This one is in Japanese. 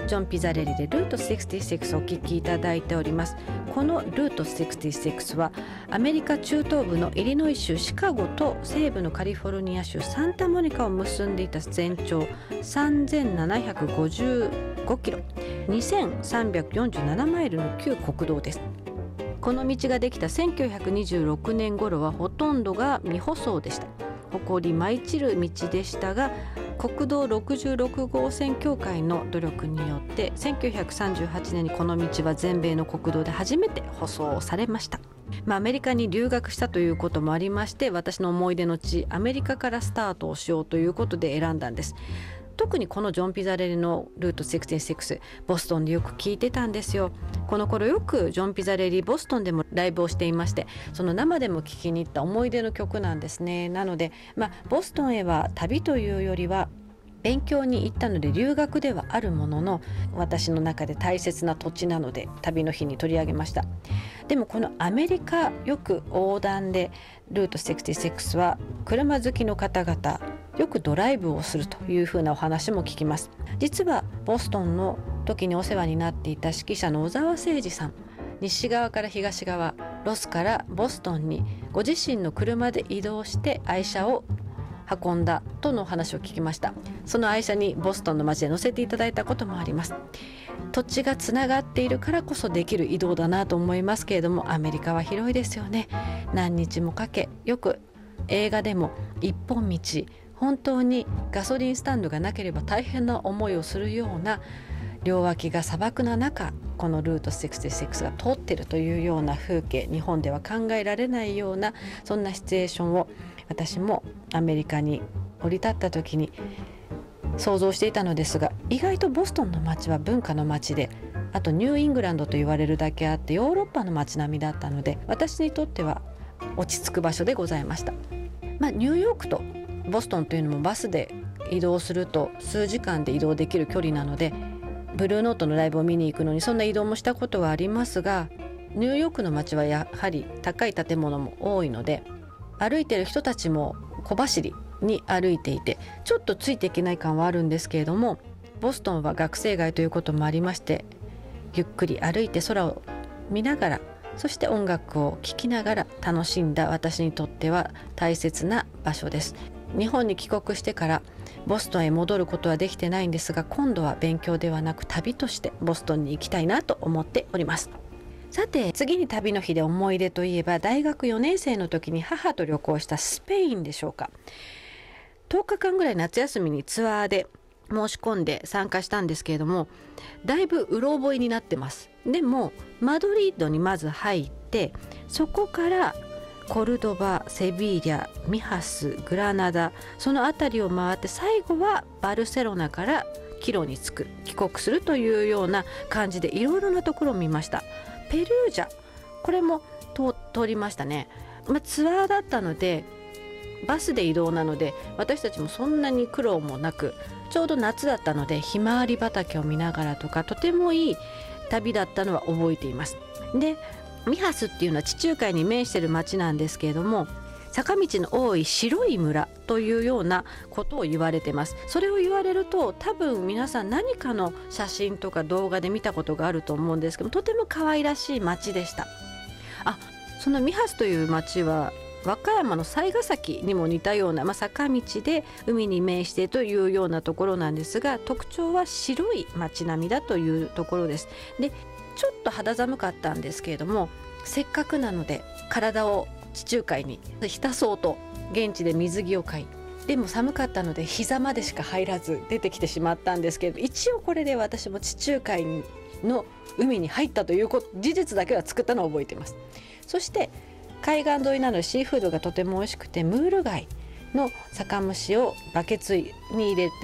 ジョン・ピザレリでルート66をお聞きいただいております。このルート66はアメリカ中東部のイリノイ州シカゴと西部のカリフォルニア州サンタモニカを結んでいた全長3755キロ、2347マイルの旧国道です。この道ができた1926年頃はほとんどが未舗装でした。埃舞い散る道でしたが、国道66号線協会の努力によって1938年にこの道は全米の国道で初めて舗装されました。アメリカに留学したということもありまして、私の思い出の地アメリカからスタートをしようということで選んだんです。特にこのジョン・ピザレリのルート66、ボストンでよく聴いてたんですよ。この頃よくジョン・ピザレリボストンでもライブをしていまして、その生でも聴きに行った思い出の曲なんですね。なので、ボストンへは旅というよりは勉強に行ったので留学ではあるものの、私の中で大切な土地なので旅の日に取り上げました。でもこのアメリカよく横断でルート66は車好きの方々よくドライブをするというふうなお話も聞きます。実はボストンの時にお世話になっていた指揮者の小沢誠二さん、西側から東側、ロスからボストンにご自身の車で移動して愛車を運んだとの話を聞きました。その愛車にボストンの街で乗せていただいたこともあります。土地がつながっているからこそできる移動だなと思いますけれども、アメリカは広いですよね。何日もかけ、よく映画でも一本道、本当にガソリンスタンドがなければ大変な思いをするような両脇が砂漠な中、このルート66が通っているというような風景、日本では考えられないようなそんなシチュエーションを私もアメリカに降り立った時に想像していたのですが、意外とボストンの街は文化の街で、あとニューイングランドと言われるだけあってヨーロッパの街並みだったので、私にとっては落ち着く場所でございました。ニューヨークとボストンというのもバスで移動すると数時間で移動できる距離なので、ブルーノートのライブを見に行くのにそんな移動もしたことはありますが、ニューヨークの街はやはり高い建物も多いので、歩いている人たちも小走りに歩いていてちょっとついていけない感はあるんですけれども、ボストンは学生街ということもありまして、ゆっくり歩いて空を見ながら、そして音楽を聴きながら楽しんだ私にとっては大切な場所です。日本に帰国してからボストンへ戻ることはできてないんですが、今度は勉強ではなく旅としてボストンに行きたいなと思っております。さて、次に旅の日で思い出といえば、大学4年生の時に母と旅行したスペインでしょうか。10日間ぐらい夏休みにツアーで申し込んで参加したんですけれども、だいぶうろ覚えになってます。でもマドリードにまず入って、そこからコルドバ、セビリャ、ミハス、グラナダ、その辺りを回って、最後はバルセロナから帰路に帰国するというような感じでいろいろなところを見ました。ペルージャ、これも通りましたね。ツアーだったのでバスで移動なので私たちもそんなに苦労もなく、ちょうど夏だったのでひまわり畑を見ながらとか、とてもいい旅だったのは覚えています。で、ミハスっていうのは地中海に面している町なんですけれども、坂道の多い白い村というようなことを言われてます。それを言われると多分皆さん何かの写真とか動画で見たことがあると思うんですけど、とても可愛らしい町でした。そのミハスという町は和歌山の雑賀崎にも似たような、坂道で海に面してというようなところなんですが、特徴は白い街並みだというところです。で、ちょっと肌寒かったんですけれども、せっかくなので体を地中海に浸そうと現地で水着を買い、でも寒かったので膝までしか入らず出てきてしまったんですけれど、一応これで私も地中海の海に入ったという事実だけは作ったのを覚えています。そして海岸沿いなのでシーフードがとても美味しくて、ムール貝の酒蒸しをバケツに入れて